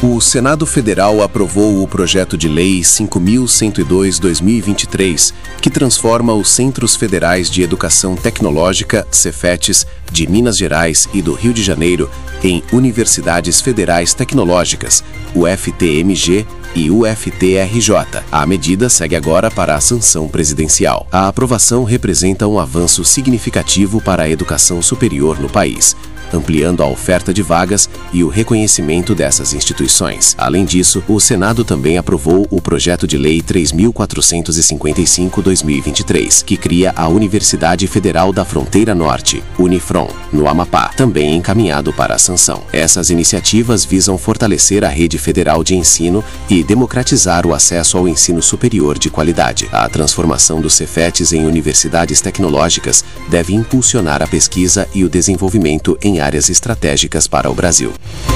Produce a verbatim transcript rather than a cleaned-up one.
O Senado Federal aprovou o projeto de lei cinco mil cento e dois barra dois mil e vinte e três, que transforma os Centros Federais de Educação Tecnológica, Cefetes, de Minas Gerais e do Rio de Janeiro em Universidades Federais Tecnológicas, U F T M G e U F T R J. A medida segue agora para a sanção presidencial. A aprovação representa um avanço significativo para a educação superior no país, ampliando a oferta de vagas e o reconhecimento dessas instituições. Além disso, o Senado também aprovou o projeto de lei três mil quatrocentos e cinquenta e cinco barra dois mil e vinte e três, que cria a Universidade Federal da Fronteira Norte, Unifron, no Amapá, também encaminhado para a sanção. Essas iniciativas visam fortalecer a rede federal de ensino e democratizar o acesso ao ensino superior de qualidade. A transformação dos Cefetes em universidades tecnológicas deve impulsionar a pesquisa e o desenvolvimento em áreas estratégicas para o Brasil.